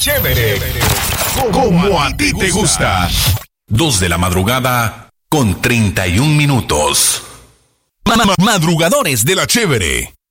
Chévere. Como a ti te gusta. 2 de la madrugada con 31 minutos. Madrugadores de la Chévere.